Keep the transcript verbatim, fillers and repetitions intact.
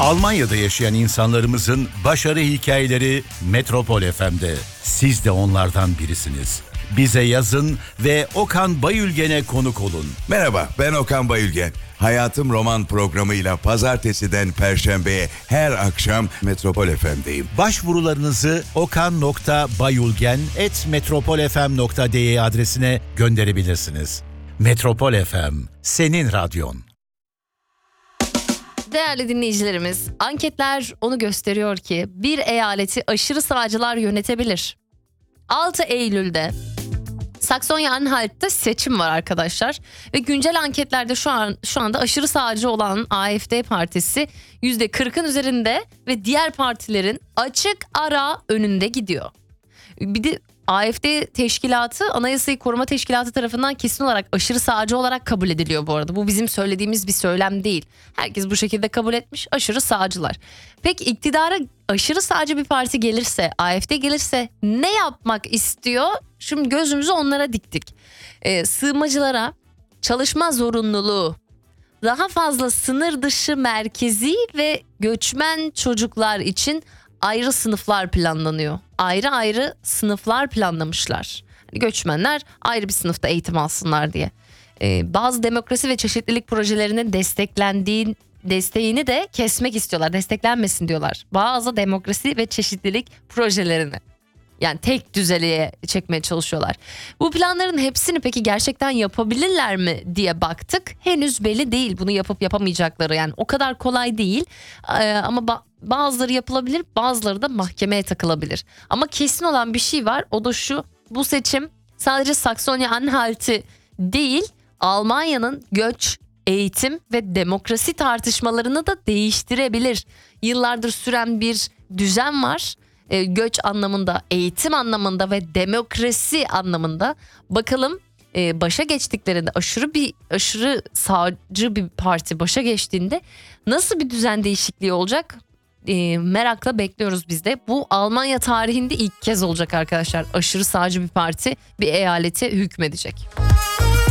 Almanya'da yaşayan insanlarımızın başarı hikayeleri Metropol F M'de. Siz de onlardan birisiniz. Bize yazın ve Okan Bayülgen'e konuk olun. Merhaba, ben Okan Bayülgen. Hayatım Roman programıyla pazartesiden perşembeye her akşam Metropol F M'deyim. Başvurularınızı okan nokta bayülgen at metropolfm nokta de adresine gönderebilirsiniz. Metropol F M, senin radyon. Değerli dinleyicilerimiz, anketler onu gösteriyor ki bir eyaleti aşırı sağcılar yönetebilir. altı Eylül'de Saksonya-Anhalt'ta seçim var arkadaşlar ve güncel anketlerde şu an şu anda aşırı sağcı olan A F D partisi yüzde kırkın üzerinde ve diğer partilerin açık ara önünde gidiyor. Bir de A F D teşkilatı Anayasayı Koruma Teşkilatı tarafından kesin olarak aşırı sağcı olarak kabul ediliyor bu arada. Bu bizim söylediğimiz bir söylem değil. Herkes bu şekilde kabul etmiş, aşırı sağcılar. Peki iktidara aşırı sağcı bir parti gelirse, A F D gelirse ne yapmak istiyor? Şimdi gözümüzü onlara diktik. Ee, sığınmacılara çalışma zorunluluğu, daha fazla sınır dışı merkezi ve göçmen çocuklar için ayrı sınıflar planlanıyor. Ayrı ayrı sınıflar planlamışlar. Göçmenler ayrı bir sınıfta eğitim alsınlar diye. Ee, bazı demokrasi ve çeşitlilik projelerinin desteklendiği desteğini de kesmek istiyorlar. Desteklenmesin diyorlar. Bazı demokrasi ve çeşitlilik projelerini. Yani tek düzeliğe çekmeye çalışıyorlar. Bu planların hepsini peki gerçekten yapabilirler mi diye baktık. Henüz belli değil bunu yapıp yapamayacakları. Yani o kadar kolay değil. Ee, ama ba- bazıları yapılabilir, bazıları da mahkemeye takılabilir. Ama kesin olan bir şey var. O da şu: bu seçim sadece Saksonya-Anhalt'ı değil, Almanya'nın göç, eğitim ve demokrasi tartışmalarını da değiştirebilir. Yıllardır süren bir düzen var. E, göç anlamında, eğitim anlamında ve demokrasi anlamında. Bakalım e, başa geçtiklerinde, aşırı bir aşırı sağcı bir parti başa geçtiğinde nasıl bir düzen değişikliği olacak? E, merakla bekliyoruz biz de. Bu Almanya tarihinde ilk kez olacak arkadaşlar. Aşırı sağcı bir parti bir eyalete hükmedecek.